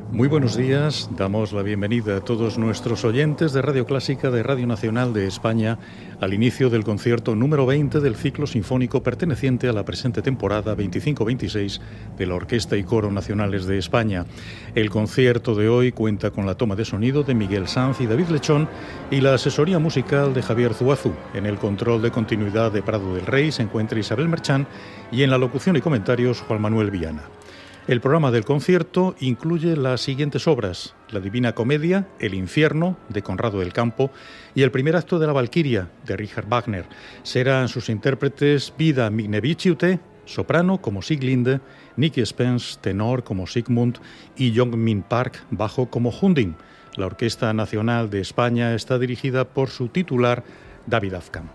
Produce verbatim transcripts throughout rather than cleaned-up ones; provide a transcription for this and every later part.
Muy buenos días, damos la bienvenida a todos nuestros oyentes de Radio Clásica de Radio Nacional de España al inicio del concierto número veinte del ciclo sinfónico perteneciente a la presente temporada veinticinco veintiséis de la Orquesta y Coro Nacionales de España. El concierto de hoy cuenta con la toma de sonido de Miguel Sanz y David Lechón y la asesoría musical de Javier Zuazu. En el control de continuidad de Prado del Rey se encuentra Isabel Merchán y en la locución y comentarios Juan Manuel Viana. El programa del concierto incluye las siguientes obras: La Divina Comedia, El Infierno, de Conrado del Campo, y el primer acto de La Valquiria, de Richard Wagner. Serán sus intérpretes Vida Migneviciute, soprano, como Sieglinde, Nicky Spence, tenor, como Sigmund, y Jong-min Park, bajo, como Hunding. La Orquesta Nacional de España está dirigida por su titular, David Afkan.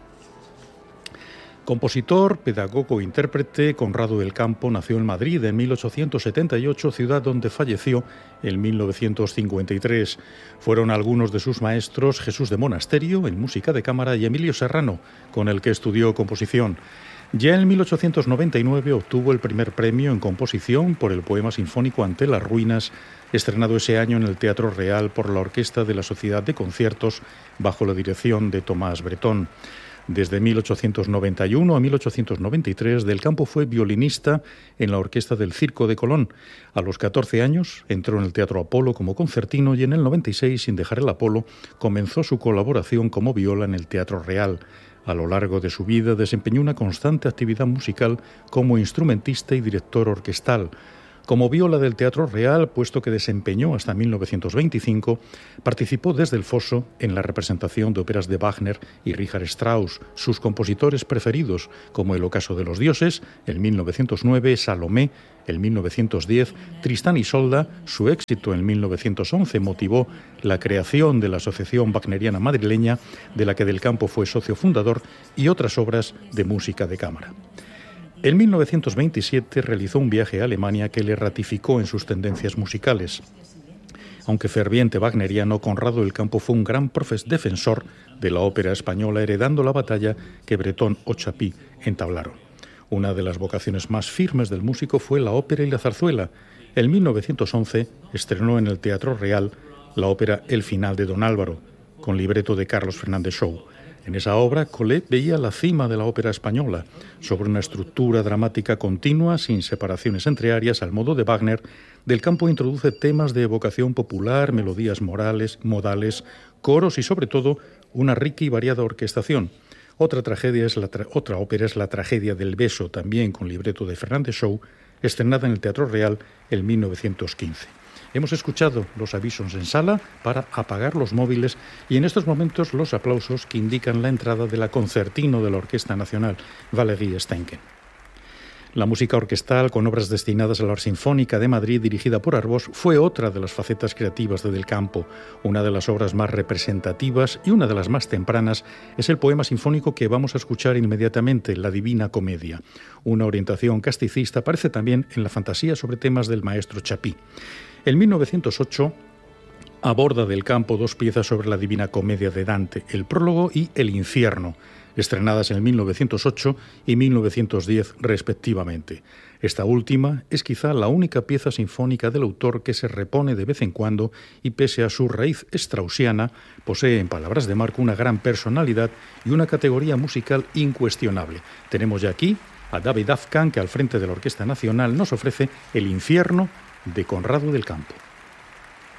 Compositor, pedagogo e intérprete, Conrado del Campo nació en Madrid en mil ochocientos setenta y ocho, ciudad donde falleció en mil novecientos cincuenta y tres. Fueron algunos de sus maestros Jesús de Monasterio, en música de cámara, y Emilio Serrano, con el que estudió composición. Ya en mil ochocientos noventa y nueve obtuvo el primer premio en composición por el poema sinfónico Ante las ruinas, estrenado ese año en el Teatro Real por la Orquesta de la Sociedad de Conciertos, bajo la dirección de Tomás Bretón. Desde mil ochocientos noventa y uno a mil ochocientos noventa y tres, Del Campo fue violinista en la Orquesta del Circo de Colón. A los catorce años entró en el Teatro Apolo como concertino y en el noventa y seis, sin dejar el Apolo, comenzó su colaboración como viola en el Teatro Real. A lo largo de su vida desempeñó una constante actividad musical como instrumentista y director orquestal. Como viola del Teatro Real, puesto que desempeñó hasta mil novecientos veinticinco, participó desde el foso en la representación de óperas de Wagner y Richard Strauss, sus compositores preferidos, como El Ocaso de los Dioses, en mil novecientos nueve, Salomé, en mil novecientos diez, Tristán y Isolda. Su éxito en mil novecientos once motivó la creación de la Asociación Wagneriana Madrileña, de la que Del Campo fue socio fundador, y otras obras de música de cámara. En mil novecientos veintisiete realizó un viaje a Alemania que le ratificó en sus tendencias musicales. Aunque ferviente wagneriano, Conrado del Campo fue un gran profes defensor de la ópera española, heredando la batalla que Bretón o Chapí entablaron. Una de las vocaciones más firmes del músico fue la ópera y la zarzuela. En mil novecientos once estrenó en el Teatro Real la ópera El Final de Don Álvaro, con libreto de Carlos Fernández Shaw. En esa obra, Collet veía la cima de la ópera española. Sobre una estructura dramática continua, sin separaciones entre áreas, al modo de Wagner, Del Campo introduce temas de evocación popular, melodías morales, modales, coros y, sobre todo, una rica y variada orquestación. Otra, tragedia es la tra- otra ópera es La Tragedia del Beso, también con libreto de Fernández Shaw, estrenada en el Teatro Real en mil novecientos quince. Hemos escuchado los avisos en sala para apagar los móviles y en estos momentos los aplausos que indican la entrada de la concertino de la Orquesta Nacional, Valérie Steinken. La música orquestal, con obras destinadas a la Sinfónica de Madrid, dirigida por Arbós, fue otra de las facetas creativas de Del Campo. Una de las obras más representativas y una de las más tempranas es el poema sinfónico que vamos a escuchar inmediatamente, La Divina Comedia. Una orientación casticista aparece también en la fantasía sobre temas del maestro Chapí. En mil novecientos ocho aborda Del Campo dos piezas sobre la Divina Comedia de Dante, el prólogo y El Infierno, estrenadas en mil novecientos ocho y mil novecientos diez respectivamente. Esta última es quizá la única pieza sinfónica del autor que se repone de vez en cuando y, pese a su raíz straussiana, posee, en palabras de Marco, una gran personalidad y una categoría musical incuestionable. Tenemos ya aquí a David Afkan, que al frente de la Orquesta Nacional nos ofrece El Infierno de Conrado del Campo.